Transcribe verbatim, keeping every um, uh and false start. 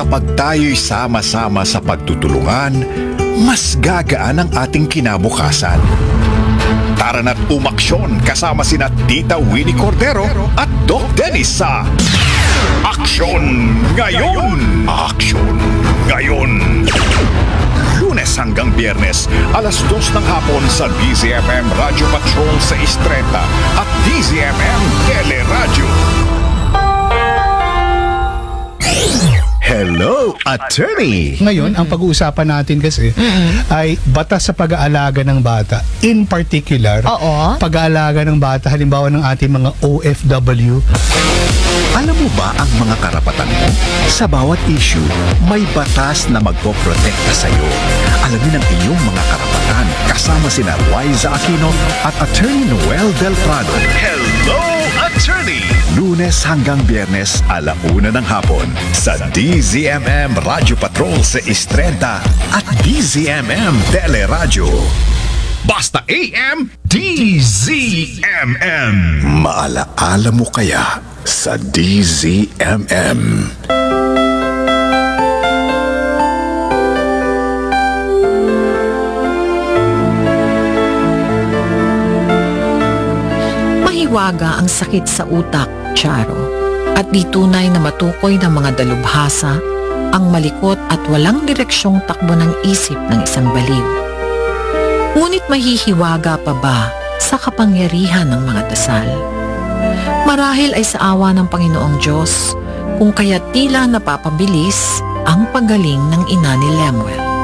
kapag tayo'y sama-sama sa pagtutulungan, mas gagaan ang ating kinabukasan. Tara na't umaksyon kasama sina Tita Winnie Cordero at Doc Dennis sa Aksyon Ngayon! Aksyon Ngayon! Lunes hanggang Biyernes, alas dos ng hapon sa D Z M M Radio Patrol sa Istreta at D Z M M Teleradio. Hello, Attorney! Ngayon, ang pag-uusapan natin kasi Mm-mm. ay batas sa pag-aalaga ng bata. In particular, Oo. pag-aalaga ng bata, halimbawa ng ating mga O F W. Alam mo ba ang mga karapatan mo? Sa bawat issue, may batas na magpoprotekta sa iyo. Alamin ang iyong mga karapatan kasama sina Liza Aquino at Attorney Noel Del Prado. Hello, Attorney! Lunes hanggang Biyernes, alauna ng hapon sa D Z M M Radio Patrol sa Istreta at D Z M M Teleradio. Basta A M, D Z M M. Maalaala mo kaya sa D Z M M? Mahiwaga ang sakit sa utak, Charo, at di tunay na matukoy ng mga dalubhasa ang malikot at walang direksyong takbo ng isip ng isang baliw. Ngunit mahihiwaga pa ba sa kapangyarihan ng mga dasal? Marahil ay sa awa ng Panginoong Diyos kung kaya't tila napapabilis ang paggaling ng ina ni Lemuel.